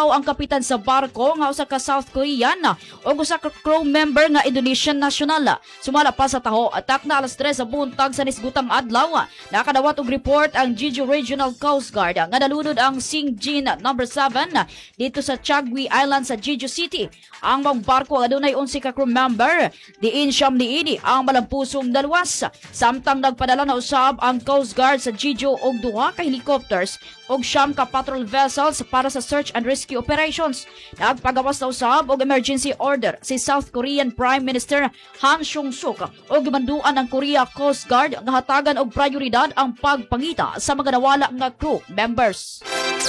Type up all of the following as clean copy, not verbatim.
mao ang kapitan sa barko nga usa ka South Korean ug usa ka crew member nga Indonesian national. Sumala pa sa taho, atak na alas 3 sa buntag sa nisgutang adlaw. Nakadawat og report ang Jeju Regional Coast Guard nga nalunod ang Singjin No. 7 dito sa Chagwi Island sa Jeju City. Ang mga barko adunay 11 ka crew member, diin siyam niini ang malampusong dalwas. Samtang nagpadala na usab ang Coast Guard sa Jeju og duha ka helicopters og siyam ka patrol vessels para sa search and rescue operations. Nagpagawas na usab og emergency order si South Korean Prime Minister Han Sung-suk og gimanduan ng Korea Coast Guard nga hatagan og prioridad ang pagpangita sa mga nawala nga crew members.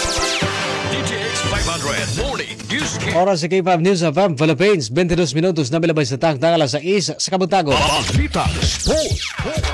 DTX 500 Morning Newscast. Oras sa K5 News of Philippines, 22 minutos na milabay sa tang alas 6 sa Kabuntagon. Balitang Sports.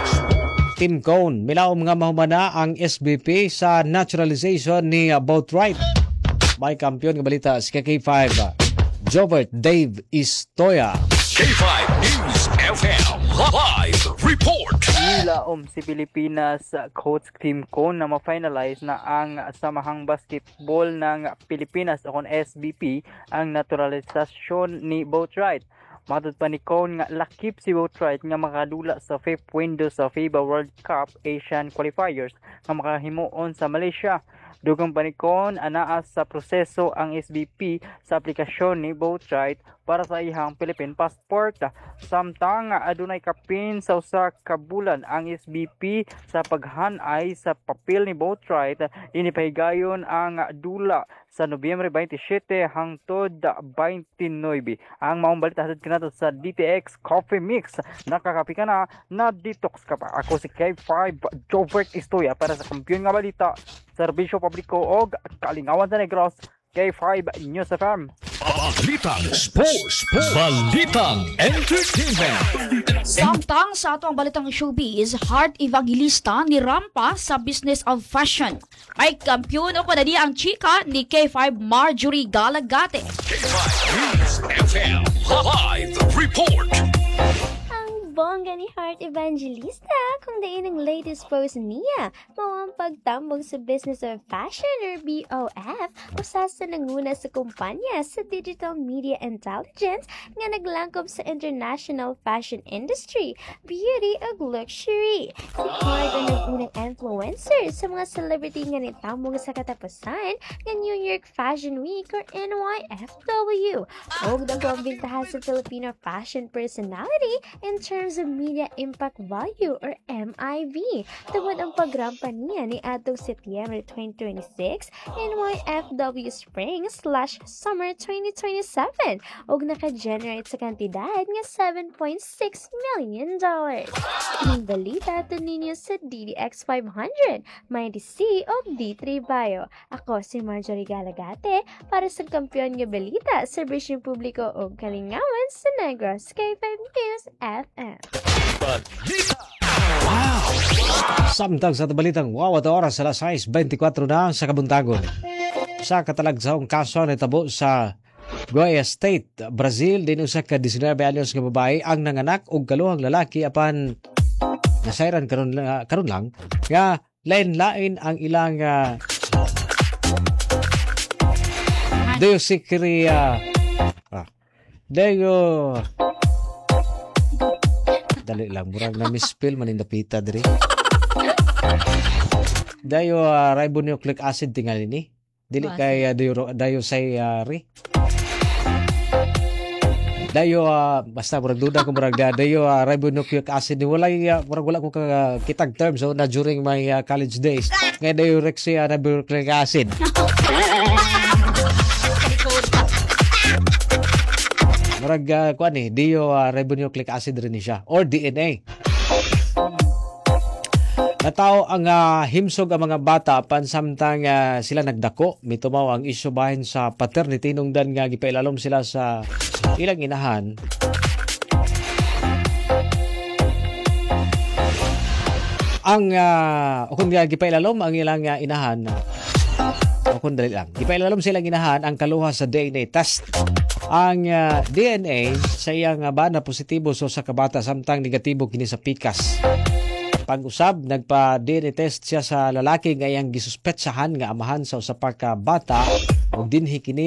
Team Cone, milaom nga mahumana ang SBP sa naturalization ni Boatwright. May kampiyon nga balita sa K5. Jobert Dave Istoya. K5 News FM Live Report. Nilaom si Pilipinas coach Team Cone na ma-finalize na ang Samahang Basketball ng Pilipinas o SBP ang naturalisasyon ni Boatwright. Matod pa ni Cone nga lakip si Boatwright nga makadula sa 5th window sa FIBA World Cup Asian Qualifiers nga makahimuon sa Malaysia. Dugang pa ni Cone, anaa sa proseso ang SBP sa aplikasyon ni Boatwright para sa ihang Philippine passport. Samtang adunay kapin sa usa ka bulan ang SBP sa paghanay sa papel ni Boatwright, inipahigayon ang dula sa Nobyembre 27 hangtod 29. Ang maong balita hatod kanato sa DTX Coffee Mix. Nakakapi ka na detox ka pa. Ako si K5 Jobert Istoya para sa kampiyon nga balita, serbisyo publiko og kalingawan sa Negros. K5 News FM. Balitang Sports. Balitang Entertainment. Samtang sa ato ang balitang showbiz, heart evangelista ni Rampa sa business of fashion. May kampiyon o kanadi ang chika ni K5 Marjorie Galagate. K5 News FM Live Report. Bongga ni Heart Evangelista kung dain ang latest post niya. Mawang pagtambong sa Business of Fashion or BOF usa sa nanguna sa kumpanya sa digital media intelligence nga naglangkob sa international fashion industry, beauty ug luxury. Si Heart ang nagunang influencer sa mga celebrity nga nitambong sa katapusan nga New York Fashion Week or NYFW. Og dagong bintahan sa Filipino fashion personality in terms of Media Impact Value or MIV. Tungod ang pagrampa niya ni atong Setyembre 2026 NYFW Spring/Summer 2027 og naka-generate sa kantidad nga $7.6 million. Ang balita ito ninyo sa DDX 500. May DC o D3 Bio. Ako si Marjorie Galagate para sa kampiyon nga balita, serbisyong publiko o kalingawan sa Negros K5 News FM. Samtang sa balitang wow at oras alas 6:24 na sa Kabuntagon. Sa katalagsaong kaso na tabo sa Goiás State, Brazil, din usa ka 19 anyos nga babae ang nanganak og kaluhang lalaki apan nasayran karon lang nga lain-lain ang ilang dali lang murag na misspell man in dapita diri. Dayo ribonucleic acid tingali ni. Dili kay dayo sayari. Dayo basta murag duda ko murag dayo ribonucleic acid ni walay murag wala ko kitag term so na during my college days. Nga dayo ribonucleic acid. Murag kuan ni ribonucleic acid rin ni siya or DNA. Natao ang himsog ang mga bata pansamtang sila nagdako. Mitumaw ang isyu bahin sa paternity nungdan nga gipailalom sila sa ilang inahan. Ang kung gipailalom ang ilang inahan kung dali lang. Gipailalom silang inahan ang kaluha sa DNA test. Ang DNA sa iyang bana positibo so sa kabata samtang negatibo kini sa pikas. Pag-usab nagpa-DNA test siya sa lalaki nga iyang gisuspetsahan nga amahan sa usa pa ka bata ug dinhi kini